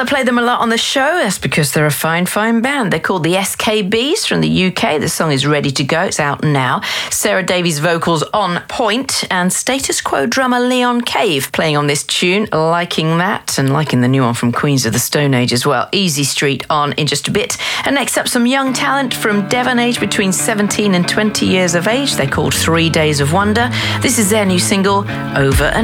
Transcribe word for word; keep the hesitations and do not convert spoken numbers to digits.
I play them a lot on the show. That's because they're a fine, fine band. They're called the S K Bs from the U K. The song is ready to go. It's out now. Sarah Davies' vocals on point, and Status Quo drummer Leon Cave playing on this tune. Liking that, and liking the new one from Queens of the Stone Age as well. Easy Street on in just a bit. And next up, some young talent from Devon, aged between seventeen and twenty years of age. They're called Three Days of Wonder. This is their new single, Over and